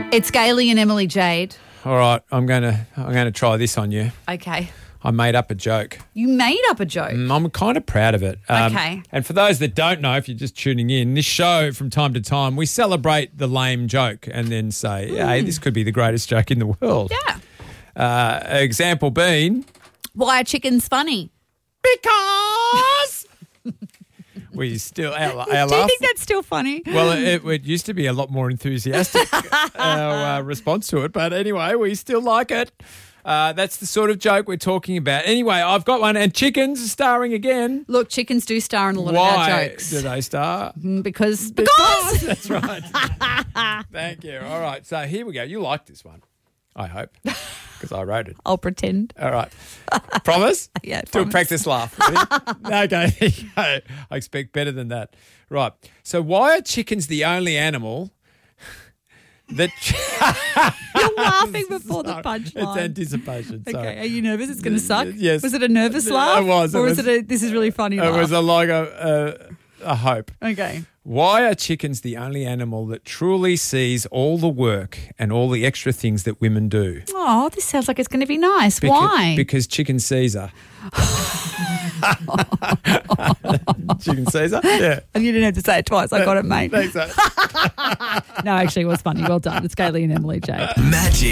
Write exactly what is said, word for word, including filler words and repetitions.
It's Gailey and Emily Jade. All right, I'm going to I'm going to try this on you. Okay. I made up a joke. You made up a joke. Mm, I'm kind of proud of it. Um, Okay. And for those that don't know, if you're just tuning in, this show from time to time, we celebrate the lame joke and then say, hey, this could be the greatest joke in the world. Yeah. Uh, example being, Why are chickens funny? because we still, our, our Do you laugh. think that's still funny? Well, it, it used to be a lot more enthusiastic, our uh, response to it. But anyway, we still like it. Uh, that's the sort of joke we're talking about. Anyway, I've got one. And chickens are starring again. Look, chickens do star in a lot Why of our jokes. do they star? Mm, Because, because. That's right. Thank you. All right. So here we go. You like this one, I hope, because I wrote it. I'll pretend. All right. Promise? Yeah, Do a promise. practice laugh. Ready? Okay. There you go. I expect better than that. Right. So why are chickens the only animal that... You're laughing before the Sorry, punchline. It's anticipation. Sorry. Okay, are you nervous? It's going to suck? Yes. Was it a nervous laugh? It was. It Or was was- it a, this is really funny It laugh? was a, like a, a, a hope. Okay. Why are chickens the only animal that truly sees all the work and all the extra things that women do? Oh, this sounds like it's going to be nice. Beca- Why? Because chicken Caesar. Chicken Caesar? Yeah. And you didn't have to say it twice. I got it, mate. Thanks. No, actually, it was funny. Well done. It's Gailey and Emily Jade. Magic.